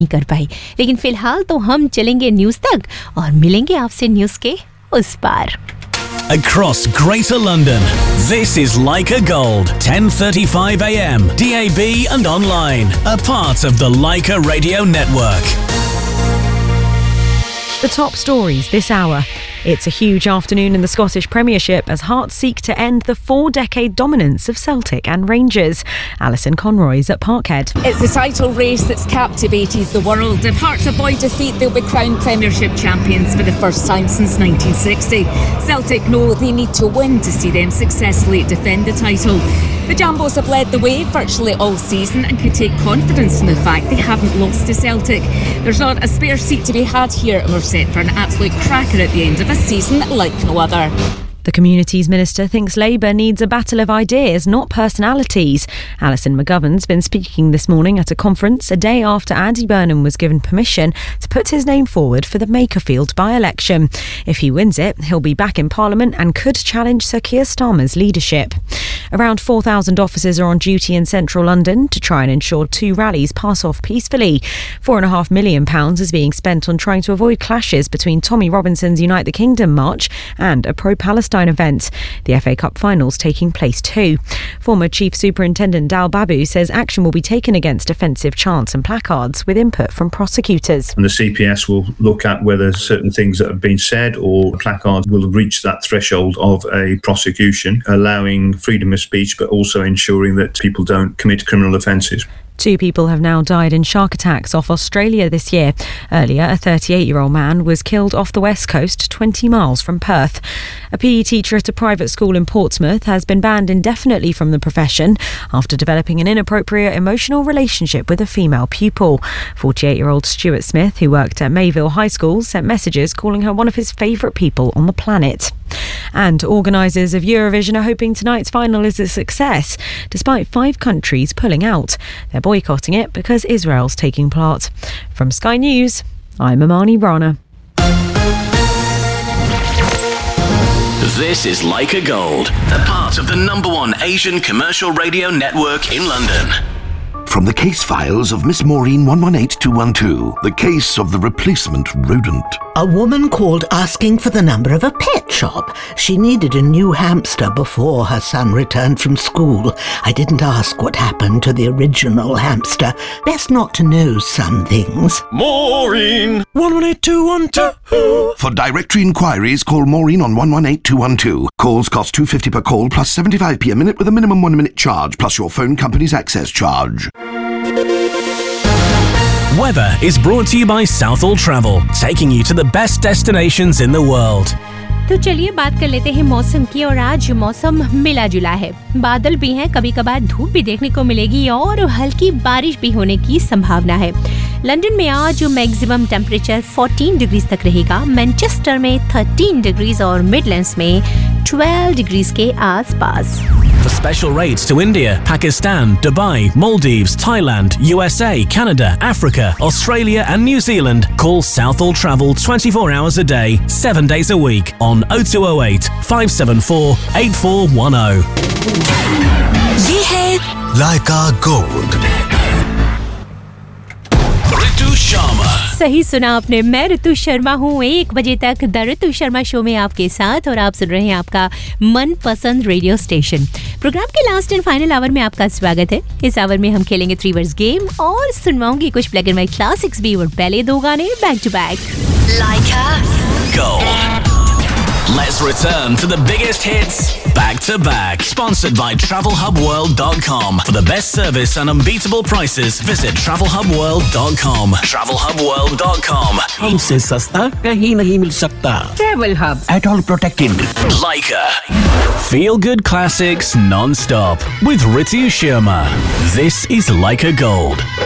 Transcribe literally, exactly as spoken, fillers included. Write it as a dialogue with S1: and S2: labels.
S1: नहीं कर पाई। लेकिन फिलहाल तो हम चलेंगे न्यूज़ तक और मिलेंगे आपसे न्यूज़ के उस पार।
S2: Across Greater London, this is Leica Gold, ten thirty-five a m, D A B and online, a part of the Leica Radio Network.
S3: The top stories this hour. It's a huge afternoon in the Scottish Premiership as Hearts seek to end the four-decade dominance of Celtic and Rangers. Alison Conroy's at Parkhead.
S4: It's the title race that's captivated the world. If Hearts avoid defeat, they'll be crowned Premiership champions for the first time since nineteen sixty. Celtic know they need to win to see them successfully defend the title. The Jambos have led the way virtually all season and can take confidence in the fact they haven't lost to Celtic. There's not a spare seat to be had here, and we're set for an absolute cracker at the end of a season like no other.
S3: The Communities Minister thinks Labour needs a battle of ideas, not personalities. Alison McGovern's been speaking this morning at a conference a day after Andy Burnham was given permission to put his name forward for the Makerfield by-election. If he wins it, he'll be back in Parliament and could challenge Sir Keir Starmer's leadership. Around four thousand officers are on duty in central London to try and ensure two rallies pass off peacefully. Four and a half million pounds is being spent on trying to avoid clashes between Tommy Robinson's Unite the Kingdom march and a pro-Palestine event. The F A Cup finals taking place too. Former Chief Superintendent Dal Babu says action will be taken against offensive chants and placards with input from prosecutors.
S5: And the C P S will look at whether certain things that have been said or placards will reach that threshold of a prosecution, allowing freedom of speech but also ensuring that people don't commit criminal offences.
S3: Two people have now died in shark attacks off Australia this year. Earlier, a thirty-eight-year-old man was killed off the west coast, twenty miles from Perth. A P E teacher at a private school in Portsmouth has been banned indefinitely from the profession after developing an inappropriate emotional relationship with a female pupil. forty-eight-year-old Stuart Smith, who worked at Mayville High School, sent messages calling her one of his favourite people on the planet. And organisers of Eurovision are hoping tonight's final is a success, despite five countries pulling out. They're boycotting it because Israel's taking part. From Sky News, I'm Amani Rana.
S2: This is Leica Gold, a part of the number one Asian commercial radio network in London.
S6: From the case files of Miss Maureen one one eight two one two, the case of the replacement rodent.
S7: A woman called asking for the number of a pet shop. She needed a new hamster before her son returned from school. I didn't ask what happened to the original hamster. Best not to know some things.
S6: Maureen! one one eight two one two. For directory inquiries, call Maureen on one one eight two one two. Calls cost two pounds fifty per call plus seventy-five p a minute with a minimum one minute charge plus your phone company's access charge.
S2: Weather is brought to you by Southall Travel, taking you to the best destinations in the world.
S1: तो चलिए बात कर लेते हैं मौसम की। और आज मौसम मिला जुला है, बादल भी हैं, कभी कभार धूप भी देखने को मिलेगी और हल्की बारिश भी होने की संभावना है। लंदन में आज मैक्सिमम टेम्परेचर चौदह डिग्री तक रहेगा, मैनचेस्टर में तेरह डिग्री और मिडलैंड्स में बारह डिग्री के आसपास।
S2: For special rates to India, Pakistan, Dubai, Maldives, Thailand, U S A, Canada, Africa, Australia and New Zealand, call Southall Travel twenty-four hours a day, seven days a week on oh two oh eight, five seven four, eight four one oh.
S8: ये है
S6: Leica Gold.
S2: Ritu Sharma.
S1: सही सुना आपने, मैं ऋतु शर्मा हूँ। एक बजे तक द ऋतु शर्मा शो में आपके साथ, और आप सुन रहे हैं आपका मनपसंद रेडियो स्टेशन। प्रोग्राम के लास्ट एंड फाइनल आवर में आपका स्वागत है। इस आवर में हम खेलेंगे थ्री वर्ड्स गेम और सुनवाऊंगी कुछ ब्लैक एंड व्हाइट क्लासिक्स भी, और पहले दो गाने back to back.
S8: Leica
S2: Gold. Let's return to the biggest hits back to back. Sponsored by travel hub world dot com. For the best service and unbeatable prices, visit travel hub world dot com. travel hub world dot com.
S9: हमसे सस्ता कहीं नहीं मिल सकता।
S4: Travel Hub.
S9: At all protected.
S2: Leica. Feel good classics non-stop with Ritu Sharma. This is Leica Gold.